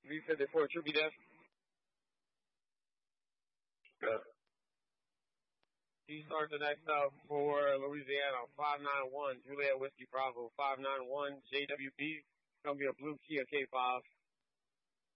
354, Troopy Death. Good. He starts the next up for Louisiana, 591, Juliet Whiskey Bravo, 591, JWB. It's going to be a blue Kia K5.